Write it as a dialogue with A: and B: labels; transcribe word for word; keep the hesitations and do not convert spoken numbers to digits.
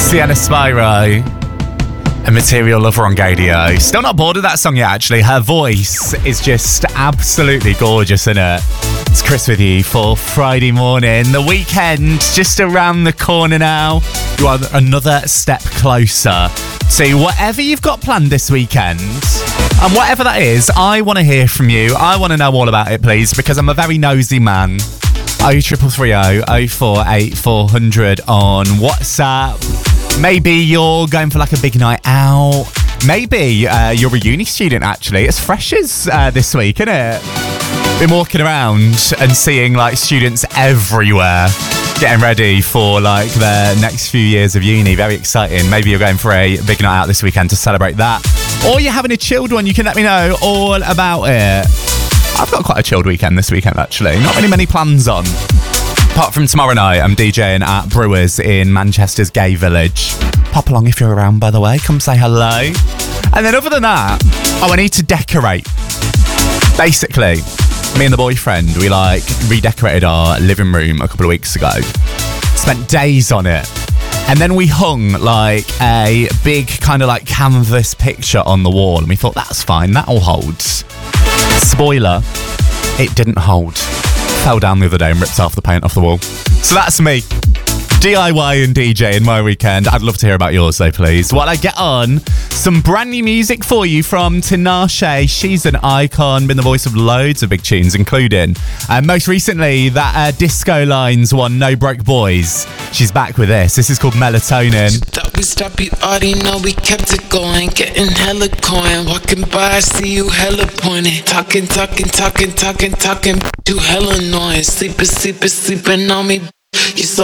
A: Sienna Spyro and Material Lover on Gadio. Still not bored of that song yet, actually. Her voice is just absolutely gorgeous, isn't it? It's Chris with you for Friday morning. The weekend just around the corner now. You are another step closer to whatever you've got planned this weekend. And whatever that is, I want to hear from you. I want to know all about it, please, because I'm a very nosy man. oh three three three oh oh four eight four hundred on WhatsApp. Maybe you're going for like a big night out. Maybe uh, you're a uni student, actually. It's freshers uh, this week, isn't it? Been walking around and seeing like students everywhere getting ready for like their next few years of uni. Very exciting. Maybe you're going for a big night out this weekend to celebrate that. Or you're having a chilled one. You can let me know all about it. I've got quite a chilled weekend this weekend, actually. Not really many plans on. Apart from tomorrow night, I'm DJing at Brewers in Manchester's Gay Village. Pop along if you're around, by the way. Come say hello. And then other than that, oh, I need to decorate. Basically, me and the boyfriend, we like redecorated our living room a couple of weeks ago. Spent days on it. And then we hung like a big kind of like canvas picture on the wall. And we thought, that's fine, that'll hold. Spoiler, it didn't hold. Fell down the other day and ripped half the paint off the wall. So that's me. D I Y and D J in my weekend. I'd love to hear about yours though, please. While I get on, some brand new music for you from Tinashe. She's an icon, been the voice of loads of big tunes, including uh, most recently that uh, Disco Lines one, No Broke Boys. She's back with this. This is called Melatonin.
B: Thought we stopped, you already know we kept it going. Getting hella coin, walking by, I see you hella pointing. Talking, talking, talking, talking, talking, you hella annoying. Sleeping, sleeping, sleeping on me. You so